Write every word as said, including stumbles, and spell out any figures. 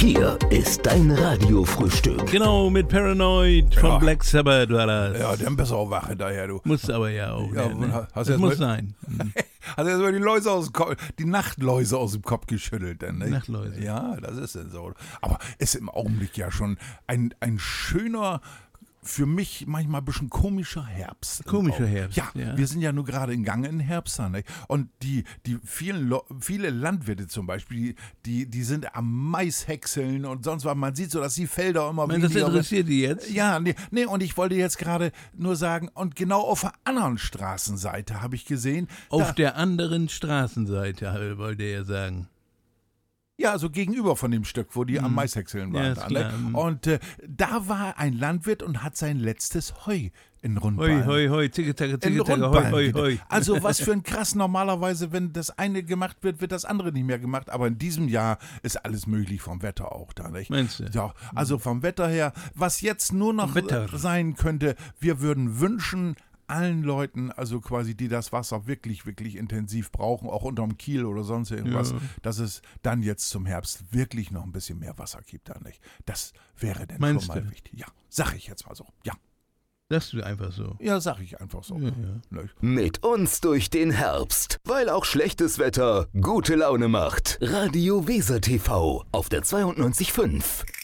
Hier ist dein Radiofrühstück. Genau, mit Paranoid von Ja. Black Sabbath war das. Ja, dann besser auch wache daher, du. Muss aber ja auch. Ja, ne, ne? hast Das du jetzt muss mal- sein. Mhm. Hat er erstmal die Läuse aus dem Kopf, die Nachtläuse aus dem Kopf geschüttelt, denn, nicht? Nachtläuse. Ja, das ist denn so. Aber ist im Augenblick ja schon ein, ein schöner, für mich manchmal ein bisschen komischer Herbst. Komischer Herbst, Ja, ja. wir sind ja nur gerade in Gang in Herbst. Nicht? Und die, die vielen Lo- viele Landwirte zum Beispiel, die, die sind am Maishäckseln und sonst was. Man sieht so, dass die Felder immer Meine, das weniger- interessiert die jetzt? Ja, nee, nee, und ich wollte jetzt gerade nur sagen, und genau auf der anderen Straßenseite habe ich gesehen, Auf da, der anderen Straßenseite, wollte er sagen. ja, so gegenüber von dem Stück, wo die am Maishäckseln waren. Ja, ist da, klar. ne? Und äh, da war ein Landwirt und hat sein letztes Heu in Hoi, Rundballen. hoi, hoi, zicke, zacke, In zicke, zacke, hoi, Rundballen hoi, wieder. hoi. Also was für ein krass, normalerweise, wenn das eine gemacht wird, wird das andere nicht mehr gemacht. Aber in diesem Jahr ist alles möglich vom Wetter auch da, nicht? Meinst du? Ja, also vom Wetter her, was jetzt nur noch Wetter. sein könnte, wir würden wünschen, allen Leuten, also quasi, die das Wasser wirklich, wirklich intensiv brauchen, auch unterm Kiel oder sonst irgendwas, Ja. dass es dann jetzt zum Herbst wirklich noch ein bisschen mehr Wasser gibt, da nicht. Das wäre denn Meinst schon mal du? wichtig. Ja, sag ich jetzt mal so. Ja, Sagst du einfach so. ja, sag ich einfach so. Ja, ja. Nicht? Mit uns durch den Herbst. Weil auch schlechtes Wetter gute Laune macht. Radio Weser T V auf der zweiundneunzig Komma fünf.